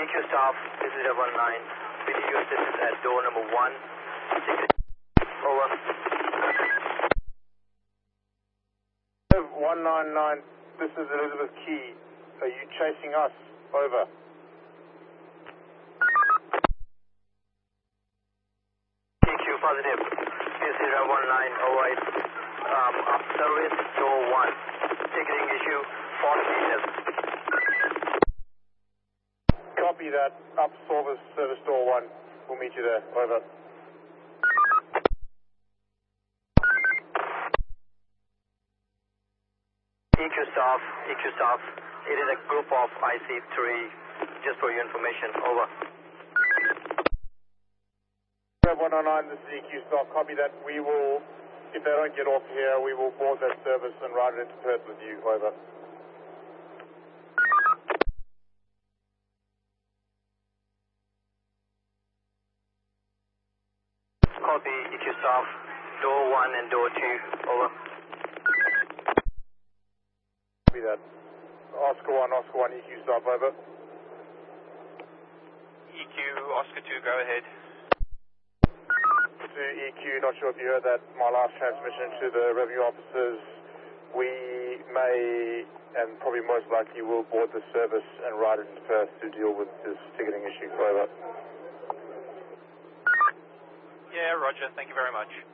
EQ staff, this is 19. We need your assistance at door number 1. Over. 199, this is Elizabeth Key. Are you chasing us? Over. EQ positive. This is 1908. Up service, door 1. Ticketing issue, 40 meters. Copy that. Up service door 1. We'll meet you there. Over. EQ staff, it is a group of IC3, just for your information, over. 109, this is EQ staff, copy that. We will, if they don't get off here, we will board that service and ride it into Perth with you, over. Copy, EQ staff, door 1 and door 2, over. Copy that. Oscar 1, EQ staff, over. EQ, Oscar 2, go ahead. To EQ, not sure if you heard that, my last transmission to the revenue officers, we may, and probably most likely will board the service and ride it into Perth to deal with this ticketing issue, over. Yeah, roger, thank you very much.